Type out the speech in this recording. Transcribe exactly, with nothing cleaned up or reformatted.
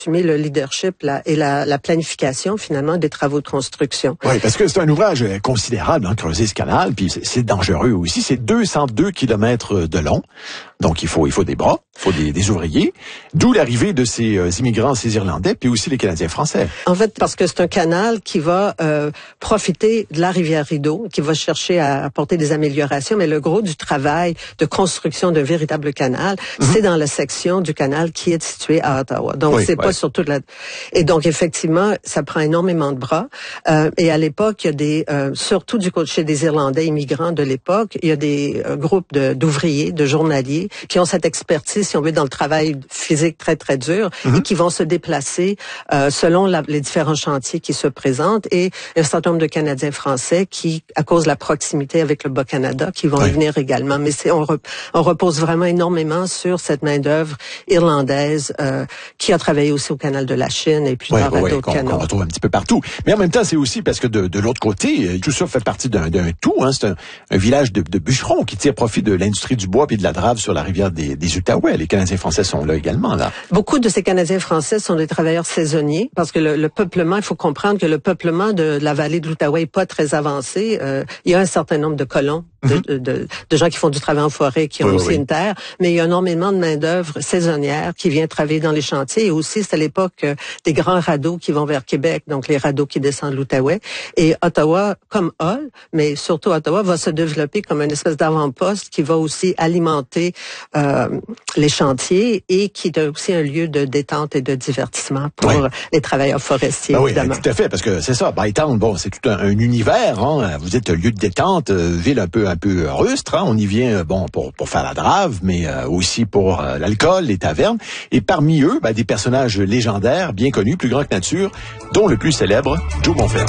assumer le leadership la, et la, la planification, finalement, des travaux de construction. Oui, parce que c'est un ouvrage considérable, hein, creuser ce canal, puis c'est, c'est dangereux aussi. C'est deux cent deux kilomètres de long, donc il faut il faut des bras, il faut des, des ouvriers, d'où l'arrivée de ces euh, immigrants, ces Irlandais, puis aussi les Canadiens français. En fait, parce que c'est un canal qui va euh, profiter de la rivière Rideau, qui va chercher à apporter des améliorations, mais le gros du travail de construction d'un véritable canal, mm-hmm. c'est dans la section du canal qui est située à Ottawa. Donc, oui, c'est ouais. pas sur toute la... Et donc, effectivement, ça prend énormément de bras. Euh, et à l'époque, il y a des... Euh, surtout du côté chez des Irlandais immigrants de l'époque, il y a des euh, groupes de, d'ouvriers, de journaliers, qui ont cette expertise, si on veut, dans le travail physique très, très dur, mm-hmm. et qui vont se déplacer euh, selon la, les différents chantiers qui se présentent. Et un certain nombre de Canadiens français qui, à cause de la proximité avec le Bas-Canada, qui vont oui. y venir également. Mais c'est, on, re, on repose vraiment énormément sur cette main-d'œuvre irlandaise euh, qui a travaillé aussi au canal de la Chine et plus tard oui, à oui, d'autres qu'on, canaux. qu'on retrouve un petit peu partout. Mais en même temps, c'est aussi parce que de, de l'autre côté, tout ça fait partie d'un, d'un tout. Hein. C'est un, un village de, de bûcherons qui tire profit de l'industrie du bois et de la drave sur la rivière des, des Outaouais. Les Canadiens français sont là également. Là. Beaucoup de ces Canadiens français sont des travailleurs saisonniers parce que le, le peuplement, il faut comprendre que le peuplement de, de la vallée de l'Outaouais est pas très avancé. Euh, il y a un certain nombre de colons. De, de, de, de gens qui font du travail en forêt, qui ont oui, aussi oui. une terre, mais il y a énormément de main-d'œuvre saisonnière qui vient travailler dans les chantiers. Et aussi, c'est à l'époque euh, des grands radeaux qui vont vers Québec, donc les radeaux qui descendent l'Outaouais. Et Ottawa, comme Hull, mais surtout Ottawa, va se développer comme une espèce d'avant-poste qui va aussi alimenter euh, les chantiers et qui est aussi un lieu de détente et de divertissement pour oui. les travailleurs forestiers, ben évidemment. Oui, tout à fait, parce que c'est ça, Bytown, bon, c'est tout un, un univers, hein. Vous êtes un lieu de détente, euh, ville un peu un peu rustre, hein. On y vient bon pour pour faire la drave, mais euh, aussi pour euh, l'alcool, les tavernes. Et parmi eux, ben, des personnages légendaires, bien connus, plus grands que nature, dont le plus célèbre, Joe Bonferme.